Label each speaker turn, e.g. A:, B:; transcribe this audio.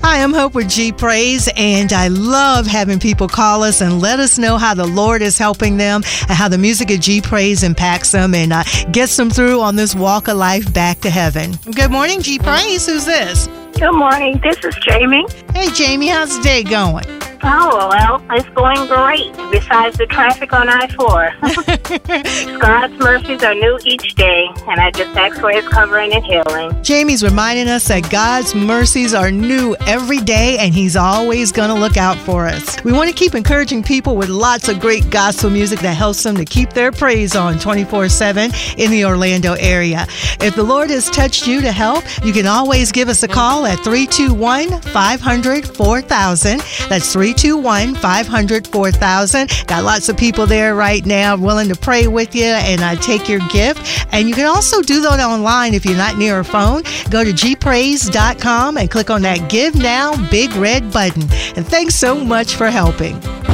A: Hi, I'm Hope with G Praise, and I love having people call us and let us know how the Lord is helping them and how the music of G Praise impacts them and gets them through on this walk of life back to heaven. Good morning, G Praise. Who's this?
B: Good morning. This is Jamie.
A: Hey, Jamie. How's the day going?
B: Oh, well, it's going great, besides the traffic on I-4. God's mercies are new each day, and I just ask for His covering and healing.
A: Jamie's reminding us that God's mercies are new every day, and He's always going to look out for us. We want to keep encouraging people with lots of great gospel music that helps them to keep their praise on 24/7 in the Orlando area. If the Lord has touched you to help, you can always give us a call at 321-500-4000. That's 321-500-4000. Got lots of people there right now willing to pray with you and take your gift. And you can also do that online if you're not near a phone. Go to gpraise.com and click on that Give Now big red button. And thanks so much for helping.